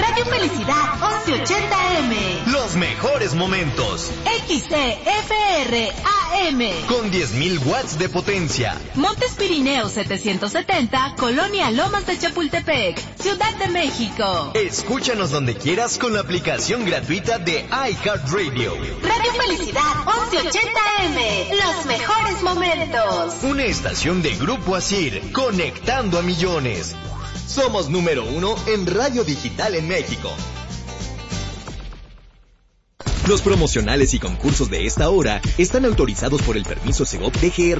Radio Felicidad 1180M. Los mejores momentos. XCFR AM. Con 10.000 watts de potencia. Montes Pirineos 770, Colonia Lomas de Chapultepec, Ciudad de México. Escúchanos donde quieras con la aplicación gratuita de iHeartRadio. Radio Felicidad 1180M. Los mejores momentos. Una estación de Grupo Asir, conectando a millones. Somos número 1 en radio digital en México. Los promocionales y concursos de esta hora están autorizados por el permiso Segov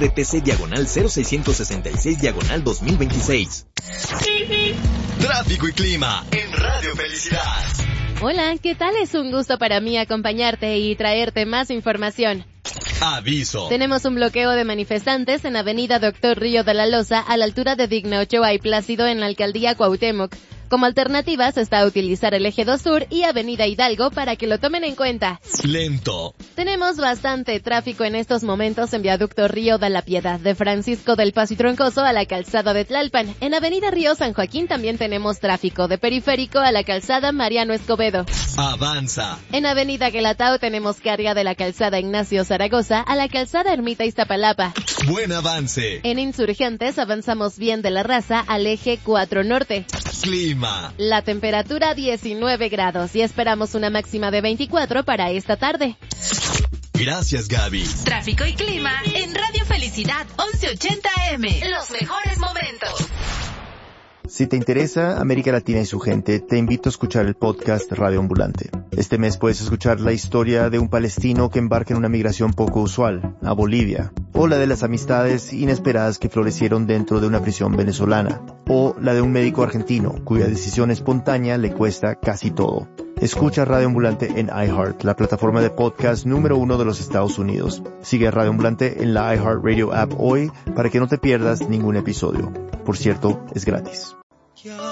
DGRTC/0666/2026. Tráfico y clima en Radio Felicidad. Hola, ¿qué tal? Es un gusto para mí acompañarte y traerte más información. Aviso. Tenemos un bloqueo de manifestantes en Avenida Doctor Río de la Loza a la altura de Digna Ochoa y Plácido en la Alcaldía Cuauhtémoc. Como alternativas está utilizar el Eje 2 Sur y Avenida Hidalgo para que lo tomen en cuenta. Lento. Tenemos bastante tráfico en estos momentos en Viaducto Río de la Piedad, de Francisco del Paso y Troncoso a la calzada de Tlalpan. En Avenida Río San Joaquín también tenemos tráfico, de Periférico a la calzada Mariano Escobedo. Avanza. En Avenida Guelatao tenemos carga de la calzada Ignacio Zaragoza a la calzada Ermita Iztapalapa. Buen avance. En Insurgentes avanzamos bien de la Raza al Eje 4 Norte. Clima. La temperatura 19 grados y esperamos una máxima de 24 para esta tarde. Gracias, Gaby. Tráfico y clima en Radio Felicidad 1180M. Los mejores momentos. Si te interesa América Latina y su gente, te invito a escuchar el podcast Radio Ambulante. Este mes puedes escuchar la historia de un palestino que embarca en una migración poco usual, a Bolivia, o la de las amistades inesperadas que florecieron dentro de una prisión venezolana, o la de un médico argentino cuya decisión espontánea le cuesta casi todo. Escucha Radio Ambulante en iHeart, la plataforma de podcast número 1 de los Estados Unidos. Sigue Radio Ambulante en la iHeartRadio app hoy para que no te pierdas ningún episodio. Por cierto, es gratis.